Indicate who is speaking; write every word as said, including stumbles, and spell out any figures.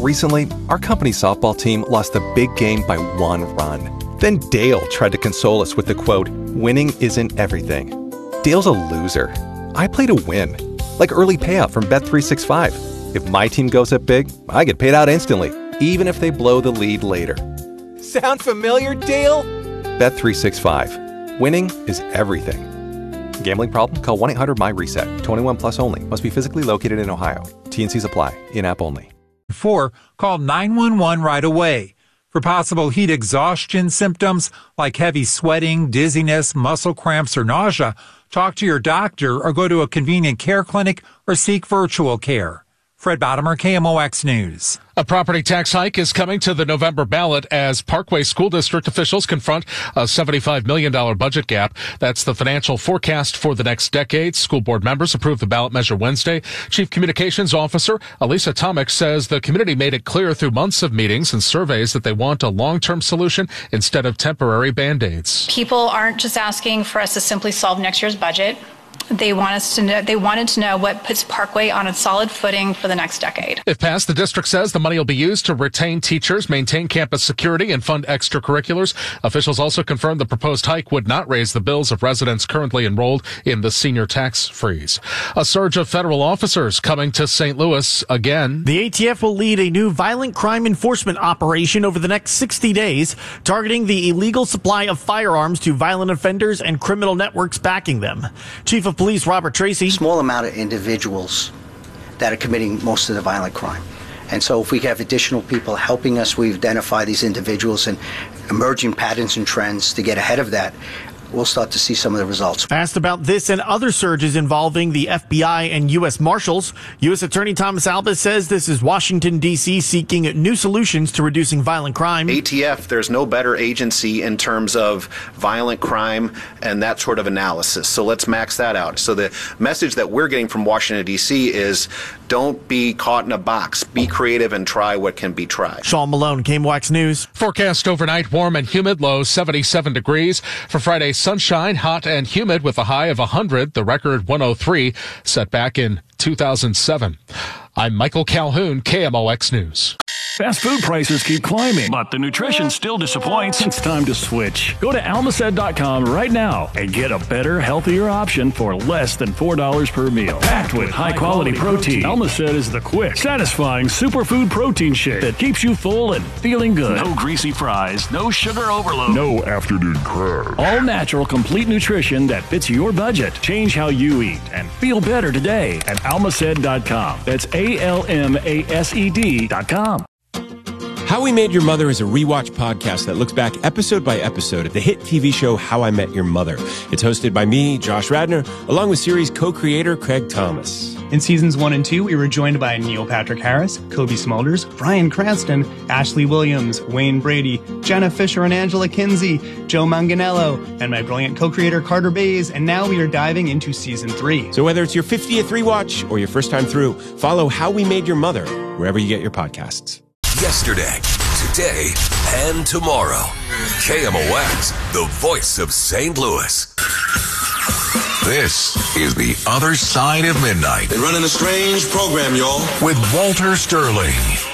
Speaker 1: Recently, our company softball team lost a big game by one run. Then Dale tried to console us with the quote, "Winning isn't everything." Dale's a loser. I play to win, like early payout from Bet three sixty-five. If my team goes up big, I get paid out instantly, even if they blow the lead later. Sound familiar, Dale? Bet three sixty-five. Winning is everything. Gambling problem? Call one eight hundred M Y reset. twenty-one plus only. Must be physically located in Ohio. T and Cs apply. In-app only.
Speaker 2: Four, call nine one one right away. For possible heat exhaustion symptoms like heavy sweating, dizziness, muscle cramps, or nausea, talk to your doctor or go to a convenient care clinic or seek virtual care. Fred Bottomer, K M O X News.
Speaker 3: A property tax hike is coming to the November ballot as Parkway School District officials confront a seventy-five million dollars budget gap. That's the financial forecast for the next decade. School board members approved the ballot measure Wednesday. Chief Communications Officer Elisa Tomic says the community made it clear through months of meetings and surveys that they want a long-term solution instead of temporary Band-Aids.
Speaker 4: People aren't just asking for us to simply solve next year's budget. They want us to know, they wanted to know what puts Parkway on a solid footing for the next decade.
Speaker 3: If passed, the district says the money will be used to retain teachers, maintain campus security, and fund extracurriculars. Officials also confirmed the proposed hike would not raise the bills of residents currently enrolled in the senior tax freeze. A surge of federal officers coming to Saint Louis again.
Speaker 5: The A T F will lead a new violent crime enforcement operation over the next sixty days, targeting the illegal supply of firearms to violent offenders and criminal networks backing them. Chief of Police Robert Tracy.
Speaker 6: Small amount of individuals that are committing most of the violent crime. And so if we have additional people helping us, we identify these individuals and emerging patterns and trends to get ahead of that, we'll start to see some of the results.
Speaker 5: Asked about this and other surges involving the F B I and U S Marshals, U S Attorney Thomas Albus says this is Washington, D C seeking new solutions to reducing violent crime.
Speaker 7: A T F, there's no better agency in terms of violent crime and that sort of analysis. So let's max that out. So the message that we're getting from Washington, D C is don't be caught in a box. Be creative and try what can be tried.
Speaker 5: Sean Malone, K M O X News.
Speaker 3: Forecast overnight, warm and humid, low seventy-seven degrees. For Friday, sunshine, hot and humid with a high of one hundred, the record one oh three, set back in two thousand seven. I'm Michael Calhoun, K M O X News.
Speaker 8: Fast food prices keep climbing, but the nutrition still disappoints. It's time to switch. Go to almacet dot com right now and get a better, healthier option for less than four dollars per meal. Packed with high-quality protein, Almacet is the quick, satisfying superfood protein shake that keeps you full and feeling good. No greasy fries, no sugar overload, no afternoon crab. All natural, complete nutrition that fits your budget. Change how you eat and feel better today at almacet dot com. That's A L M A S E D dot com.
Speaker 9: How We Made Your Mother is a rewatch podcast that looks back episode by episode at the hit T V show How I Met Your Mother. It's hosted by me, Josh Radnor, along with series co-creator Craig Thomas.
Speaker 10: In seasons one and two, we were joined by Neil Patrick Harris, Kobe Smulders, Bryan Cranston, Ashley Williams, Wayne Brady, Jenna Fisher and Angela Kinsey, Joe Manganiello, and my brilliant co-creator Carter Bays, and now we are diving into season three.
Speaker 9: So whether it's your fiftieth rewatch or your first time through, follow How We Made Your Mother wherever you get your podcasts.
Speaker 11: Yesterday, today, and tomorrow. K M O X, the voice of Saint Louis. This is The Other Side of Midnight.
Speaker 12: They're running a strange program, y'all.
Speaker 11: With Walter Sterling.